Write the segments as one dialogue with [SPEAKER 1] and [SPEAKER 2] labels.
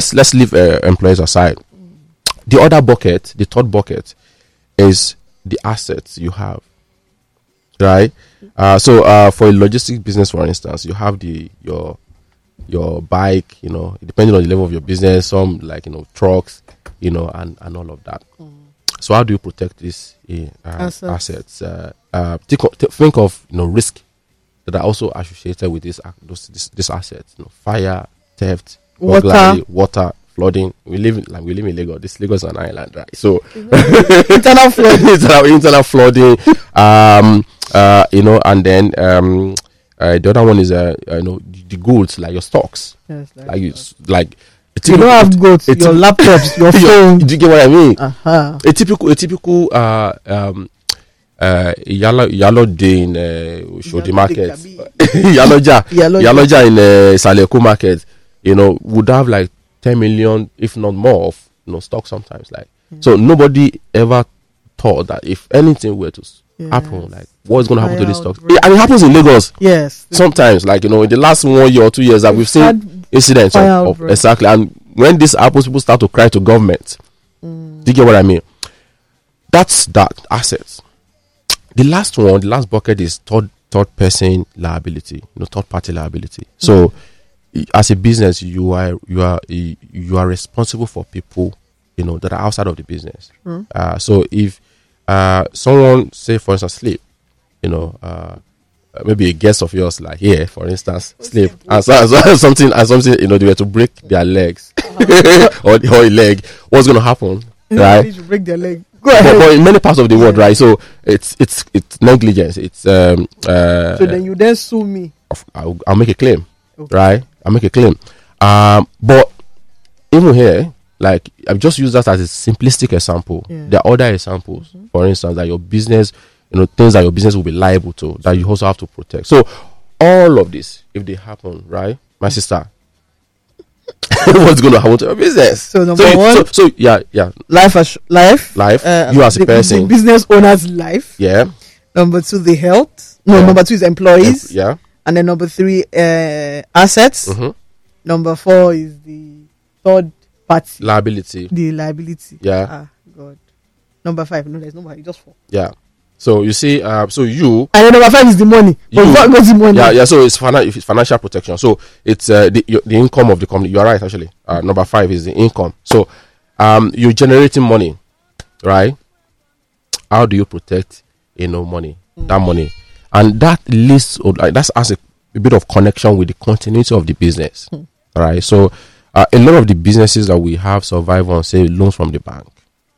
[SPEAKER 1] let's leave employees aside. The other bucket, the third bucket, is the assets you have, right? So for a logistics business, for instance, you have your bike, depending on the level of your business, some like trucks, and all of that. So how do you protect these assets? Think of risk that are also associated with these assets. Fire, theft, burglary, water, flooding. We live in Lagos. This Lagos is an island, right? So
[SPEAKER 2] internal flooding,
[SPEAKER 1] internal flooding. And then the other one is the goods, like your stocks.
[SPEAKER 2] Yes,
[SPEAKER 1] you
[SPEAKER 2] don't have goods, your laptops, your phone.
[SPEAKER 1] Do you get what I mean?
[SPEAKER 2] Uh-huh.
[SPEAKER 1] A typical yellow day in Shodi market, yalloja in Saleko market, would have like 10 million, if not more, of stock sometimes. So nobody ever thought that if anything were to happen, like what's going to happen to this stock? And it happens in Lagos.
[SPEAKER 2] Yes.
[SPEAKER 1] Sometimes, in the last 1 year or 2 years, that we've seen incidents of exactly. And when this happens, people start to cry to government. Do you get what I mean? That's that assets. The last bucket is third person liability, third party liability. So, as a business, you are responsible for people, that are outside of the business. So if someone, say for instance, sleep, maybe a guest of yours, like here, for instance, sleep, and something, they were to break their legs or a leg, what's going to happen? Right?
[SPEAKER 2] They should break their leg.
[SPEAKER 1] But in many parts of the world, right? So it's negligence. It's
[SPEAKER 2] so then you then sue me.
[SPEAKER 1] I'll make a claim, right? I'll make a claim. But even here, I've just used that as a simplistic example. There are other examples, for instance, that your business, things that your business will be liable to, that you also have to protect. So all of this, if they happen, right, my sister, what's going to happen to your business?
[SPEAKER 2] So number one, life.
[SPEAKER 1] You as a person,
[SPEAKER 2] the business owner's life.
[SPEAKER 1] Yeah.
[SPEAKER 2] Number two, the health. Number two is employees.
[SPEAKER 1] Yeah.
[SPEAKER 2] And then number three, assets. Number four is the third party
[SPEAKER 1] liability.
[SPEAKER 2] The liability.
[SPEAKER 1] Yeah.
[SPEAKER 2] God. Number five. No, there's nobody. Just four.
[SPEAKER 1] Yeah. So you see, so you.
[SPEAKER 2] And then number five is the money. What goes the money?
[SPEAKER 1] Yeah. So it's financial protection. So it's the income of the company. You are right, actually. Number five is the income. So you're generating money, right? How do you protect, money? That money, and that leads, that has a bit of connection with the continuity of the business, right? So a lot of the businesses that we have survive on, say, loans from the bank.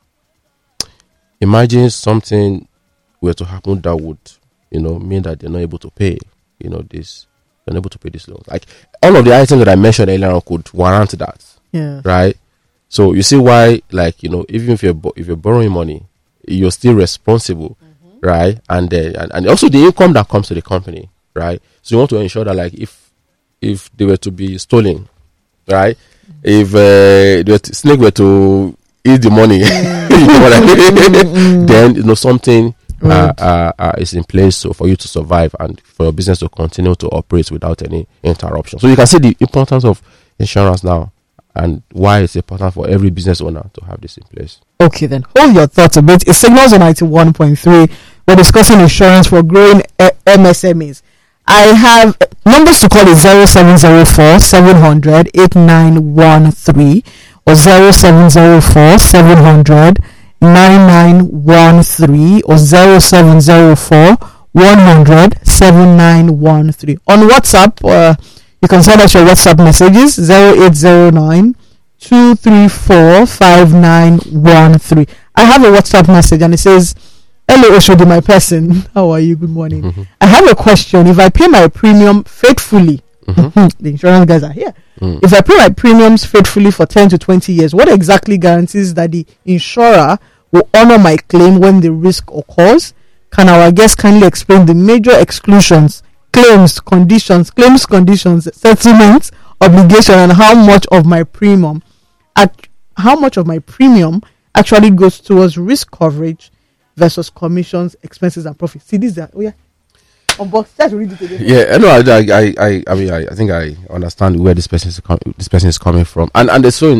[SPEAKER 1] Imagine something were to happen that would, mean that they're not able to pay, they're not able to pay this loan. Like all of the items that I mentioned earlier on could warrant that.
[SPEAKER 2] Yeah.
[SPEAKER 1] Right. So you see why, even if you're borrowing money, you're still responsible, right? And also the income that comes to the company, right? So you want to ensure that, if they were to be stolen, right? If the snake were to eat the money, you know what I mean? Then something is in place so for you to survive and for your business to continue to operate without any interruption. So you can see the importance of insurance now and why it's important for every business owner to have this in place.
[SPEAKER 2] Okay, then hold your thoughts a bit. It signals on 91.3. We're discussing insurance for growing MSMEs. I have numbers to call is 0704 700 8913 or 0704 700 9913 or 0704 100 7913. On WhatsApp, you can send us your WhatsApp messages 0809 234 5913. I have a WhatsApp message and it says, "Hello Oshodi, my person. How are you? Good morning. I have a question. If I pay my premium faithfully," the insurance guys are here. "If I pay my premiums faithfully for 10 to 20 years, what exactly guarantees that the insurer will honor my claim when the risk occurs? Can our guest kindly explain the major exclusions, claims conditions, settlements, obligation, and how much of my premium actually goes towards risk coverage versus commissions, expenses, and profits?" See, these are read it again.
[SPEAKER 1] Yeah, no, I think I understand where this person is coming from, and it's so